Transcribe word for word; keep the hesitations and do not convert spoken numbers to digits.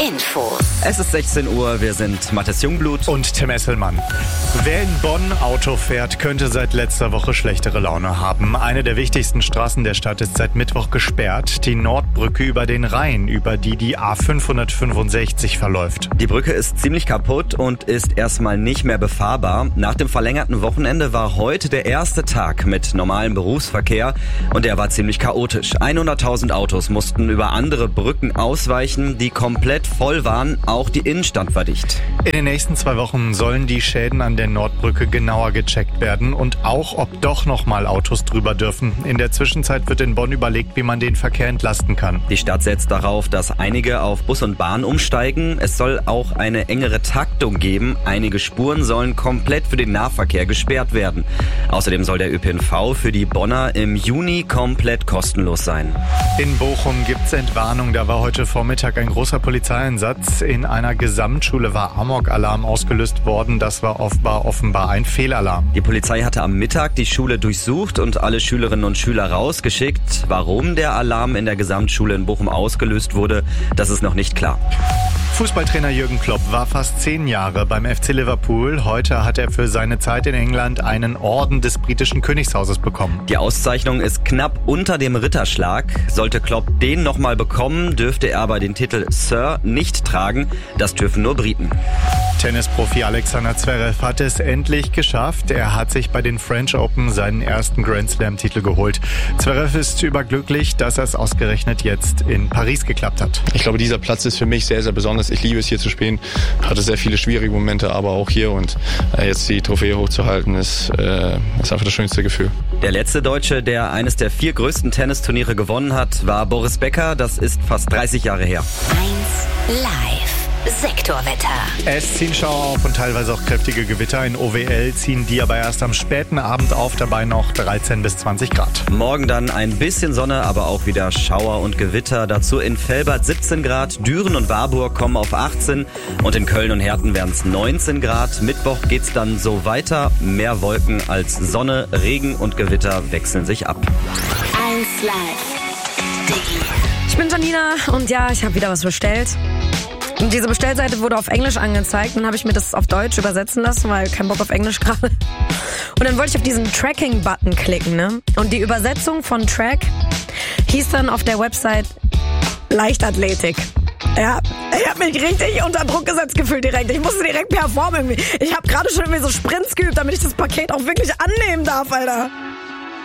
Infos. Es ist sechzehn Uhr, wir sind Mathis Jungblut und Tim Esselmann. Wer in Bonn Auto fährt, könnte seit letzter Woche schlechtere Laune haben. Eine der wichtigsten Straßen der Stadt ist seit Mittwoch gesperrt. Die Nordbrücke über den Rhein, über die die A fünfhundertfünfundsechzig verläuft. Die Brücke ist ziemlich kaputt und ist erstmal nicht mehr befahrbar. Nach dem verlängerten Wochenende war heute der erste Tag mit normalem Berufsverkehr und der war ziemlich chaotisch. hunderttausend Autos mussten über andere Brücken ausweichen, die komplett voll waren. Auch die Innenstadt war dicht. In den nächsten zwei Wochen sollen die Schäden an der Nordbrücke genauer gecheckt werden und auch, ob doch noch mal Autos drüber dürfen. In der Zwischenzeit wird in Bonn überlegt, wie man den Verkehr entlasten kann. Die Stadt setzt darauf, dass einige auf Bus und Bahn umsteigen. Es soll auch eine engere Taktung geben. Einige Spuren sollen komplett für den Nahverkehr gesperrt werden. Außerdem soll der Ö P N V für die Bonner im Juni komplett kostenlos sein. In Bochum gibt's Entwarnung. Da war heute Vormittag ein großer Polizeieinsatz. In einer Gesamtschule war Amok-Alarm ausgelöst worden. Das war offenbar, offenbar ein Fehlalarm. Die Polizei hatte am Mittag die Schule durchsucht und alle Schülerinnen und Schüler rausgeschickt. Warum der Alarm in der Gesamtschule in Bochum ausgelöst wurde, das ist noch nicht klar. Fußballtrainer Jürgen Klopp war fast zehn Jahre beim F C Liverpool. Heute hat er für seine Zeit in England einen Orden des britischen Königshauses bekommen. Die Auszeichnung ist knapp unter dem Ritterschlag. Sollte Klopp den nochmal bekommen, dürfte er aber den Titel Sir nicht tragen. Das dürfen nur Briten. Tennisprofi Alexander Zverev hat es endlich geschafft. Er hat sich bei den French Open seinen ersten Grand Slam-Titel geholt. Zverev ist überglücklich, dass es ausgerechnet jetzt in Paris geklappt hat. Ich glaube, dieser Platz ist für mich sehr, sehr besonders. Ich liebe es, hier zu spielen. Hatte sehr viele schwierige Momente, aber auch hier. Und jetzt die Trophäe hochzuhalten, ist, äh, ist einfach das schönste Gefühl. Der letzte Deutsche, der eines der vier größten Tennisturniere gewonnen hat, war Boris Becker. Das ist fast dreißig Jahre her. eins live. Sektorwetter. Es ziehen Schauer auf und teilweise auch kräftige Gewitter. In O W L ziehen die aber erst am späten Abend auf, dabei noch dreizehn bis zwanzig Grad. Morgen dann ein bisschen Sonne, aber auch wieder Schauer und Gewitter. Dazu in Velbert siebzehn Grad, Düren und Warburg kommen auf achtzehn und in Köln und Herten werden es neunzehn Grad. Mittwoch geht's dann so weiter. Mehr Wolken als Sonne, Regen und Gewitter wechseln sich ab. eins live. Ich bin Janina und ja, ich habe wieder was bestellt. Und diese Bestellseite wurde auf Englisch angezeigt. Dann habe ich mir das auf Deutsch übersetzen lassen, weil kein Bock auf Englisch gerade. Und dann wollte ich auf diesen Tracking-Button klicken, ne? Und die Übersetzung von Track hieß dann auf der Website Leichtathletik. Ja, ich habe mich richtig unter Druck gesetzt gefühlt direkt. Ich musste direkt performen irgendwie. Ich habe gerade schon irgendwie so Sprints geübt, damit ich das Paket auch wirklich annehmen darf, Alter.